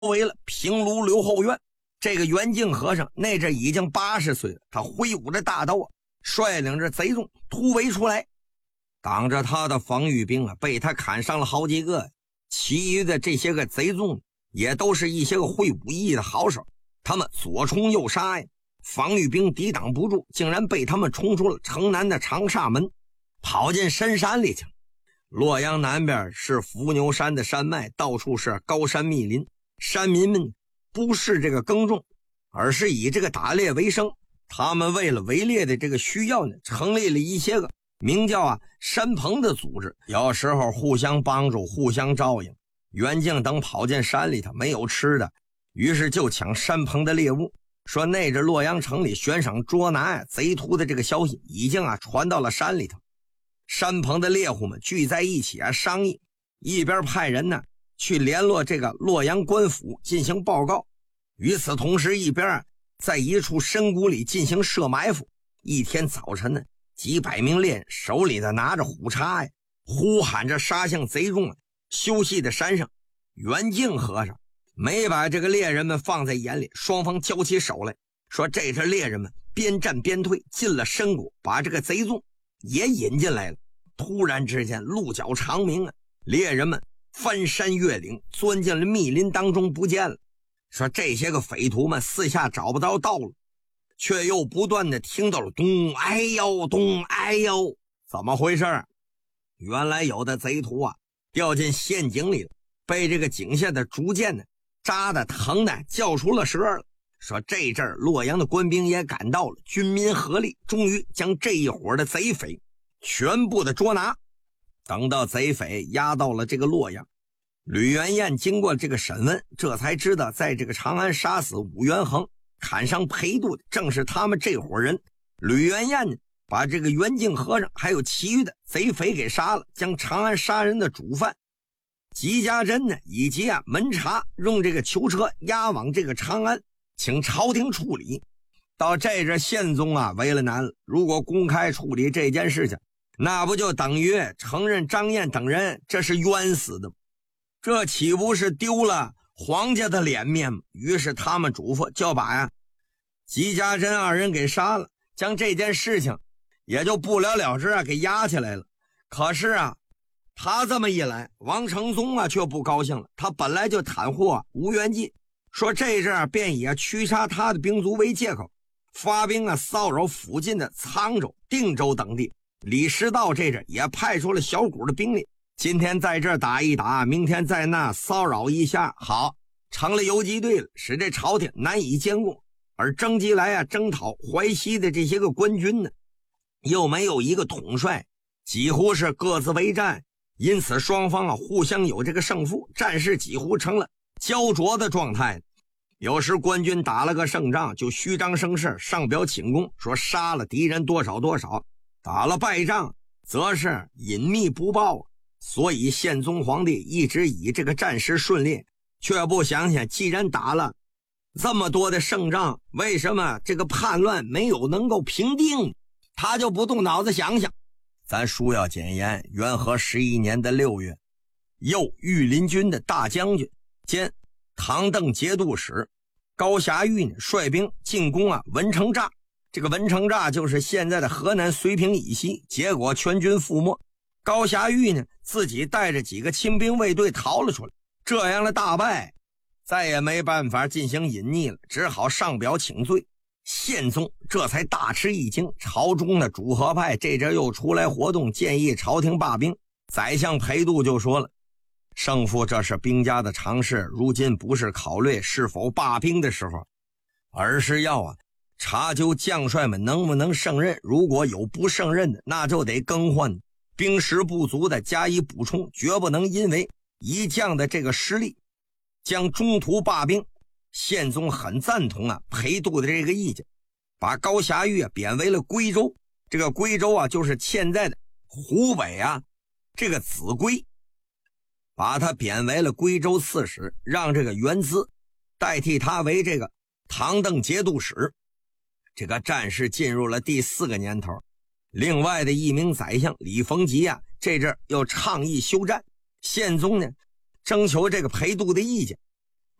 围了平卢刘后院。这个袁敬和尚那阵已经80岁了，他挥舞着大刀啊，率领着贼众突围出来。挡着他的防御兵啊，被他砍伤了好几个。其余的这些个贼众也都是一些个会武艺的好手，他们左冲右杀呀，防御兵抵挡不住，竟然被他们冲出了城南的长沙门，跑进深山里去了。洛阳南边是伏牛山的山脉，到处是高山密林，山民们不是这个耕种，而是以这个打猎为生。他们为了围猎的这个需要呢，成立了一些个名叫山棚的组织，有时候互相帮助，互相照应。袁敬等跑进山里头没有吃的，于是就抢山棚的猎物。说那阵洛阳城里悬赏捉拿贼徒的这个消息已经传到了山里头。山棚的猎户们聚在一起商议，一边派人呢去联络这个洛阳官府进行报告，与此同时一边在一处深谷里进行设埋伏。一天早晨呢，几百名猎人手里的拿着虎叉呀，呼喊着杀向贼众休息的山上。袁敬和尚没把这个猎人们放在眼里，双方交起手来。说这阵猎人们边战边退，进了深谷，把这个贼众也引进来了。突然之间鹿角长鸣猎人们翻山越岭，钻进了密林当中不见了。说这些个匪徒们四下找不到道路，却又不断的听到了咚哎呦咚哎呦。怎么回事？原来有的贼徒掉进陷阱里了，被这个井下的竹箭扎的疼的叫出了舌了。说这阵洛阳的官兵也赶到了，军民合力，终于将这一伙的贼匪全部的捉拿。等到贼匪押到了这个洛阳，吕元彦经过这个审问，这才知道在这个长安杀死武元衡，砍伤裴度的正是他们这伙人。吕元彦把这个袁敬和尚还有其余的贼匪给杀了，将长安杀人的主犯吉家珍以及门察用这个囚车押往这个长安，请朝廷处理。到这阵宪宗为了难了，如果公开处理这件事情，那不就等于承认张燕等人这是冤死的，这岂不是丢了皇家的脸面吗？于是他们嘱咐就把吉家珍二人给杀了，将这件事情也就不了了之给压起来了。可是他这么一来，王承宗却不高兴了。他本来就袒护吴元济，说这阵便以驱杀他的兵卒为借口，发兵骚扰附近的沧州、定州等地。李师道这阵也派出了小股的兵力，今天在这打一打，明天在那骚扰一下，好，成了游击队了，使这朝廷难以监控。而征集来征讨淮西的这些个官军呢，又没有一个统帅，几乎是各自为战，因此双方互相有这个胜负，战事几乎成了焦灼的状态。有时官军打了个胜仗，就虚张声势，上表请功，说杀了敌人多少多少；打了败仗，则是隐秘不报。所以宪宗皇帝一直以这个战事顺利，却不想想既然打了这么多的胜仗，为什么这个叛乱没有能够平定？他就不动脑子想想。咱书要简言，元和11年的6月，右御林军的大将军兼唐邓节度使高霞玉率兵进攻文成栅。这个文成栅就是现在的河南绥平以西，结果全军覆没。高霞玉自己带着几个亲兵卫队逃了出来。这样的大败，再也没办法进行隐匿了，只好上表请罪。宪宗这才大吃一惊，朝中的主和派这阵又出来活动，建议朝廷罢兵。宰相裴度就说了，胜负这是兵家的常事，如今不是考虑是否罢兵的时候，而是要查究将帅们能不能胜任，如果有不胜任的，那就得更换兵实不足的加以补充，绝不能因为一将的这个实力将中途罢兵。宪宗很赞同裴度的这个意见，把高霞玉贬为了归州。这个归州就是现在的湖北这个秭归，把他贬为了归州刺史，让这个袁资代替他为这个唐邓节度使。这个战事进入了第4个年头。另外的一名宰相李逢吉这阵又倡议休战。宪宗征求这个裴度的意见，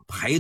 排